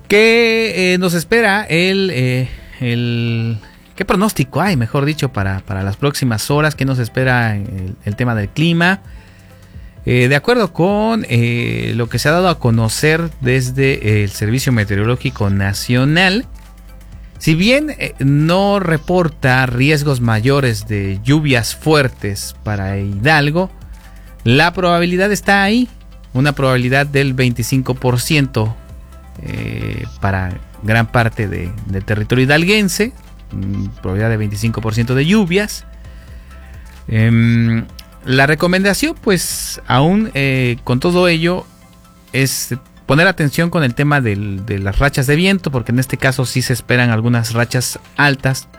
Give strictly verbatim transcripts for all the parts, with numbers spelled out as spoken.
¿Qué eh, nos espera el, eh, el... ¿Qué pronóstico hay, mejor dicho, para, para las próximas horas? ¿Qué nos espera el, el tema del clima? Eh, de acuerdo con eh, lo que se ha dado a conocer desde el Servicio Meteorológico Nacional, si bien eh, no reporta riesgos mayores de lluvias fuertes para Hidalgo, la probabilidad está ahí, una probabilidad del veinticinco por ciento eh, para gran parte de, del territorio hidalguense, probabilidad de veinticinco por ciento de lluvias. Eh, la recomendación, pues, aún eh, con todo ello, es poner atención con el tema del, de las rachas de viento, porque en este caso sí se esperan algunas rachas altas.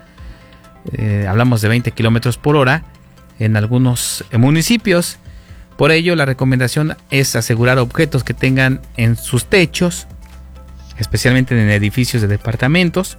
Eh, hablamos de veinte kilómetros por hora en algunos municipios. Por ello, la recomendación es asegurar objetos que tengan en sus techos, especialmente en edificios de departamentos,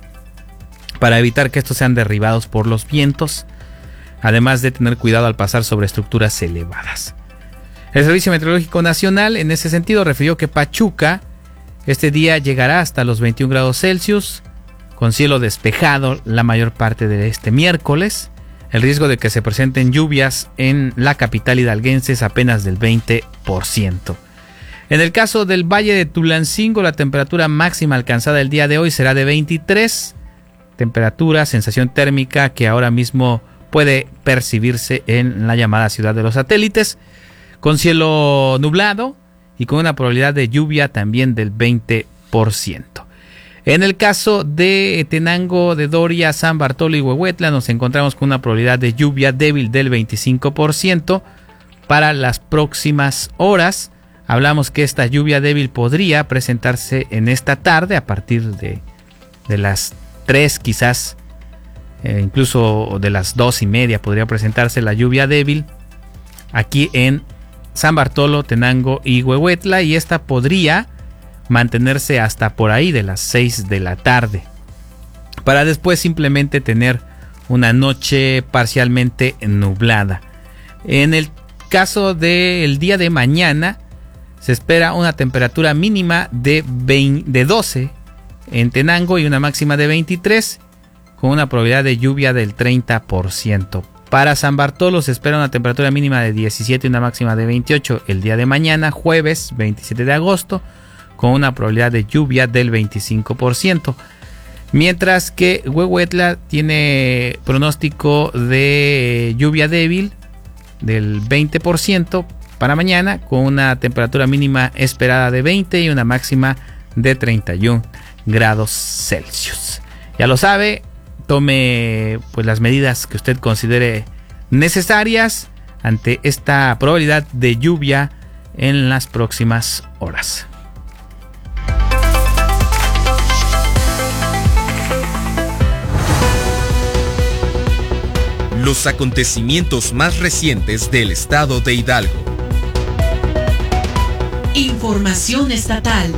para evitar que estos sean derribados por los vientos, además de tener cuidado al pasar sobre estructuras elevadas. El Servicio Meteorológico Nacional en ese sentido refirió que Pachuca este día llegará hasta los veintiún grados Celsius, con cielo despejado la mayor parte de este miércoles. El riesgo de que se presenten lluvias en la capital hidalguense es apenas del veinte por ciento. En el caso del Valle de Tulancingo, la temperatura máxima alcanzada el día de hoy será de veintitrés. Temperatura, sensación térmica que ahora mismo puede percibirse en la llamada Ciudad de los Satélites, con cielo nublado y con una probabilidad de lluvia también del veinte por ciento. En el caso de Tenango, de Doria, San Bartolo y Huehuetla, nos encontramos con una probabilidad de lluvia débil del veinticinco por ciento para las próximas horas. Hablamos que esta lluvia débil podría presentarse en esta tarde a partir de, de las tres quizás, eh, incluso de las dos y media podría presentarse la lluvia débil aquí en San Bartolo, Tenango y Huehuetla, y esta podría mantenerse hasta por ahí de las seis de la tarde, para después simplemente tener una noche parcialmente nublada. En el caso del día de mañana, se espera una temperatura mínima de, veinte, de doce en Tenango y una máxima de veintitrés, con una probabilidad de lluvia del treinta por ciento. Para San Bartolo se espera una temperatura mínima de diecisiete y una máxima de veintiocho el día de mañana, jueves veintisiete de agosto, con una probabilidad de lluvia del veinticinco por ciento. Mientras que Huehuetla tiene pronóstico de lluvia débil del veinte por ciento para mañana, con una temperatura mínima esperada de veinte y una máxima de treinta y uno grados Celsius. Ya lo sabe, tome pues las medidas que usted considere necesarias ante esta probabilidad de lluvia en las próximas horas. Los acontecimientos más recientes del estado de Hidalgo. Información estatal.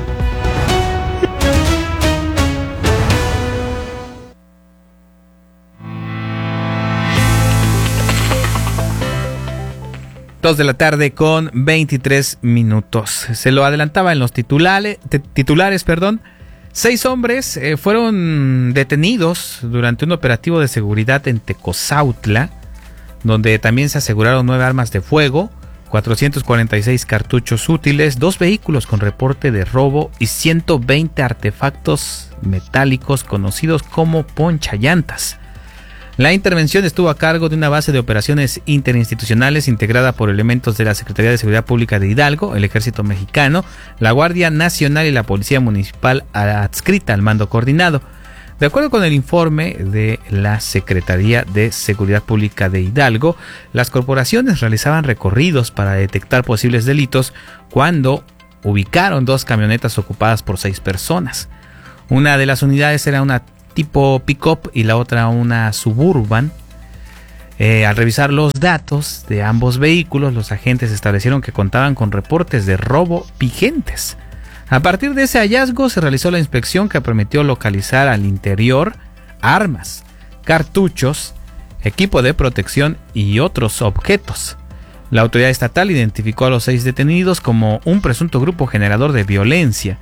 dos de la tarde con veintitrés minutos. Se lo adelantaba en los titulares, titulares, perdón. Seis hombres eh, fueron detenidos durante un operativo de seguridad en Tecozautla, donde también se aseguraron nueve armas de fuego, cuatrocientos cuarenta y seis cartuchos útiles, dos vehículos con reporte de robo y ciento veinte artefactos metálicos conocidos como ponchallantas. La intervención estuvo a cargo de una base de operaciones interinstitucionales integrada por elementos de la Secretaría de Seguridad Pública de Hidalgo, el Ejército Mexicano, la Guardia Nacional y la Policía Municipal adscrita al mando coordinado. De acuerdo con el informe de la Secretaría de Seguridad Pública de Hidalgo, las corporaciones realizaban recorridos para detectar posibles delitos cuando ubicaron dos camionetas ocupadas por seis personas. Una de las unidades era una tipo pick-up y la otra una Suburban. Eh, al revisar los datos de ambos vehículos, los agentes establecieron que contaban con reportes de robo vigentes. A partir de ese hallazgo se realizó la inspección que permitió localizar al interior armas, cartuchos, equipo de protección y otros objetos. La autoridad estatal identificó a los seis detenidos como un presunto grupo generador de violencia.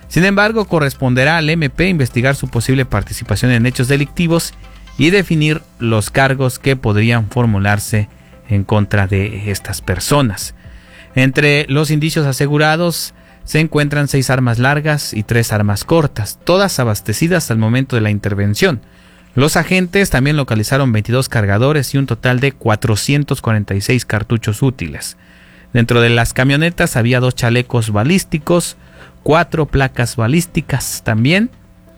Sin embargo, corresponderá al M P investigar su posible participación en hechos delictivos y definir los cargos que podrían formularse en contra de estas personas. Entre los indicios asegurados se encuentran seis armas largas y tres armas cortas, todas abastecidas al momento de la intervención. Los agentes también localizaron veintidós cargadores y un total de cuatrocientos cuarenta y seis cartuchos útiles. Dentro de las camionetas había dos chalecos balísticos, cuatro placas balísticas también.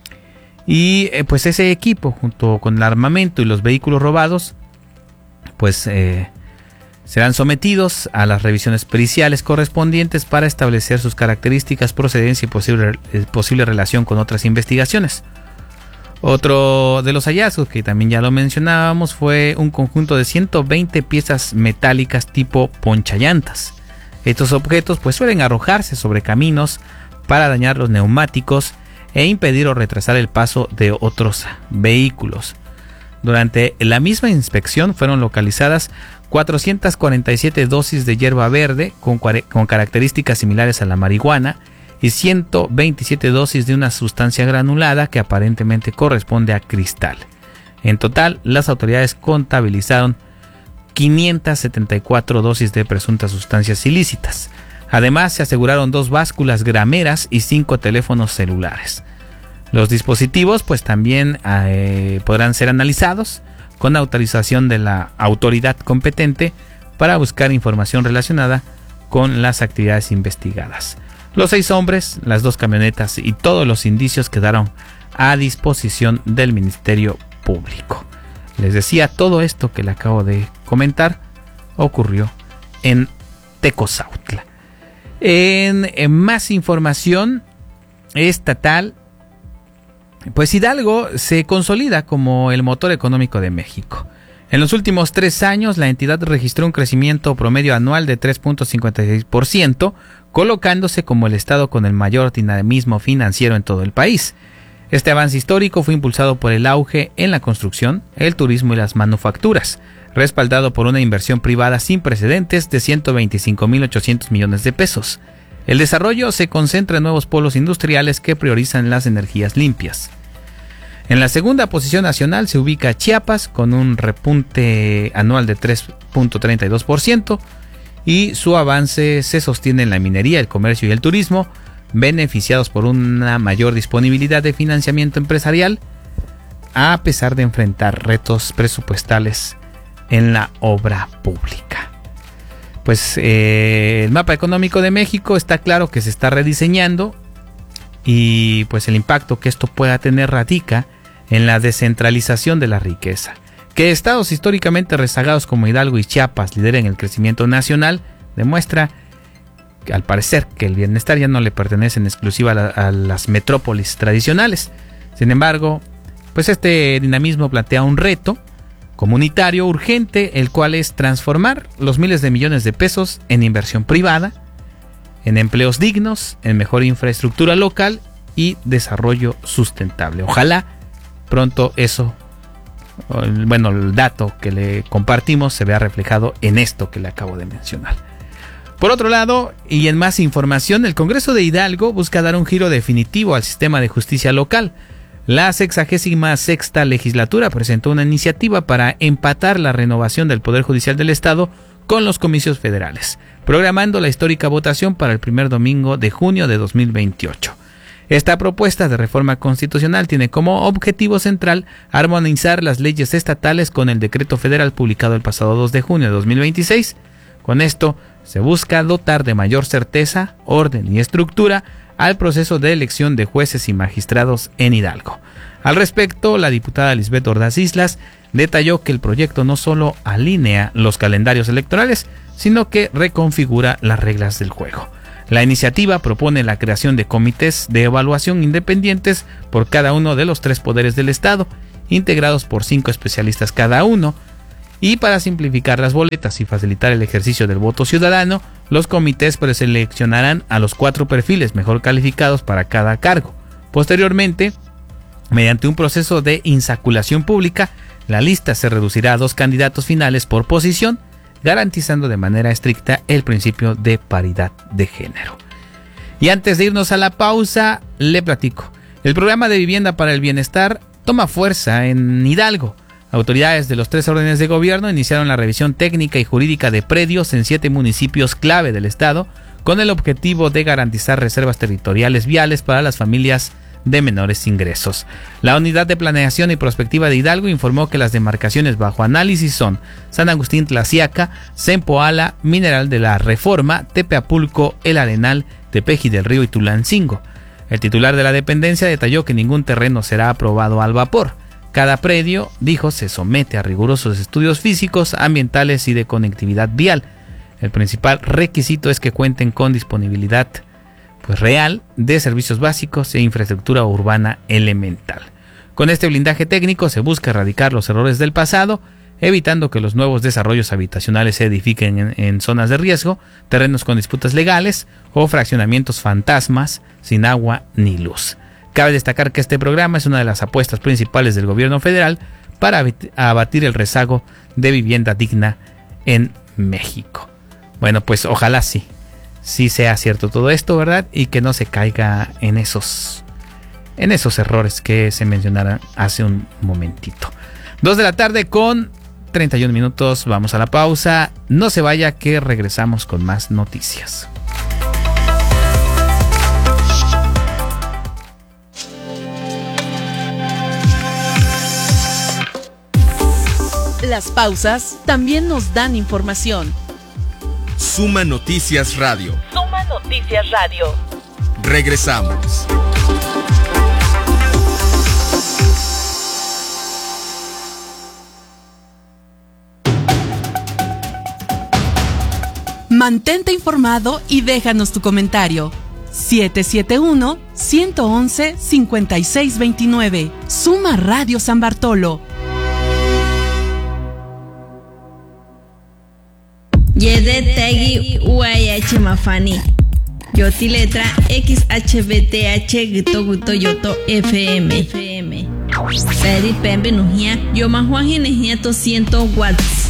Y eh, pues ese equipo, junto con el armamento y los vehículos robados, pues eh, serán sometidos a las revisiones periciales correspondientes para establecer sus características, procedencia y posible, eh, posible relación con otras investigaciones. Otro de los hallazgos, que también ya lo mencionábamos, fue un conjunto de ciento veinte piezas metálicas tipo ponchallantas. Estos objetos pues suelen arrojarse sobre caminos para dañar los neumáticos e impedir o retrasar el paso de otros vehículos. Durante la misma inspección fueron localizadas cuatrocientas cuarenta y siete dosis de hierba verde con, con características similares a la marihuana y ciento veintisiete dosis de una sustancia granulada que aparentemente corresponde a cristal. En total, las autoridades contabilizaron quinientas setenta y cuatro dosis de presuntas sustancias ilícitas. Además, se aseguraron dos básculas grameras y cinco teléfonos celulares. Los dispositivos pues también eh, podrán ser analizados con autorización de la autoridad competente para buscar información relacionada con las actividades investigadas. Los seis hombres, las dos camionetas y todos los indicios quedaron a disposición del Ministerio Público. Les decía, todo esto que le acabo de comentar ocurrió en Tecozautla. En, en más información estatal, pues Hidalgo se consolida como el motor económico de México. En los últimos tres años, la entidad registró un crecimiento promedio anual de tres punto cincuenta y seis por ciento, colocándose como el estado con el mayor dinamismo financiero en todo el país. Este avance histórico fue impulsado por el auge en la construcción, el turismo y las manufacturas, respaldado por una inversión privada sin precedentes de ciento veinticinco mil ochocientos millones de pesos. El desarrollo se concentra en nuevos polos industriales que priorizan las energías limpias. En la segunda posición nacional se ubica Chiapas con un repunte anual de tres punto treinta y dos por ciento y su avance se sostiene en la minería, el comercio y el turismo, beneficiados por una mayor disponibilidad de financiamiento empresarial, a pesar de enfrentar retos presupuestales en la obra pública. Pues eh, el mapa económico de México está claro que se está rediseñando y pues el impacto que esto pueda tener radica en la descentralización de la riqueza. Que estados históricamente rezagados como Hidalgo y Chiapas lideren el crecimiento nacional demuestra que al parecer que el bienestar ya no le pertenece en exclusiva a, la, a las metrópolis tradicionales. Sin embargo, pues este dinamismo plantea un reto comunitario urgente, el cual es transformar los miles de millones de pesos en inversión privada, en empleos dignos, en mejor infraestructura local y desarrollo sustentable. Ojalá pronto eso, bueno, el dato que le compartimos se vea reflejado en esto que le acabo de mencionar. Por otro lado, y en más información, el Congreso de Hidalgo busca dar un giro definitivo al sistema de justicia local. La sexagésima sexta legislatura presentó una iniciativa para empatar la renovación del Poder Judicial del Estado con los comicios federales, programando la histórica votación para el primer domingo de junio de dos mil veintiocho. Esta propuesta de reforma constitucional tiene como objetivo central armonizar las leyes estatales con el decreto federal publicado el pasado dos de junio de dos mil veintiséis. Con esto se busca dotar de mayor certeza, orden y estructura al proceso de elección de jueces y magistrados en Hidalgo. Al respecto, la diputada Lisbeth Ordaz Islas detalló que el proyecto no solo alinea los calendarios electorales, sino que reconfigura las reglas del juego. La iniciativa propone la creación de comités de evaluación independientes por cada uno de los tres poderes del Estado, integrados por cinco especialistas cada uno, y para simplificar las boletas y facilitar el ejercicio del voto ciudadano, los comités preseleccionarán a los cuatro perfiles mejor calificados para cada cargo. Posteriormente, mediante un proceso de insaculación pública, la lista se reducirá a dos candidatos finales por posición, garantizando de manera estricta el principio de paridad de género. Y antes de irnos a la pausa, le platico. El programa de Vivienda para el Bienestar toma fuerza en Hidalgo. Autoridades de los tres órdenes de gobierno iniciaron la revisión técnica y jurídica de predios en siete municipios clave del estado, con el objetivo de garantizar reservas territoriales viales para las familias de menores ingresos. La Unidad de Planeación y Prospectiva de Hidalgo informó que las demarcaciones bajo análisis son San Agustín Tlaxiaca, Zempoala, Mineral de la Reforma, Tepeapulco, El Arenal, Tepeji del Río y Tulancingo. El titular de la dependencia detalló que ningún terreno será aprobado al vapor. Cada predio, dijo, se somete a rigurosos estudios físicos, ambientales y de conectividad vial. El principal requisito es que cuenten con disponibilidad pues, real de servicios básicos e infraestructura urbana elemental. Con este blindaje técnico se busca erradicar los errores del pasado, evitando que los nuevos desarrollos habitacionales se edifiquen en, en zonas de riesgo, terrenos con disputas legales o fraccionamientos fantasmas sin agua ni luz. Cabe destacar que este programa es una de las apuestas principales del gobierno federal para abatir el rezago de vivienda digna en México. Bueno, pues ojalá sí, sí sea cierto todo esto, ¿verdad? Y que no se caiga en esos, en esos errores que se mencionaron hace un momentito. Dos de la tarde con treinta y un minutos, vamos a la pausa. No se vaya que regresamos con más noticias. Las pausas también nos dan información. Suma Noticias Radio. Suma Noticias Radio. Regresamos. Mantente informado y déjanos tu comentario. siete siete uno, uno uno uno, cinco seis dos nueve. Suma Radio San Bartolo. Yede tagi uayache mafani. Yoti letra X H B T H Gito Guto Yoto F M. Peri pembe nujia. Yo más Juan Ginejia to ciento watts.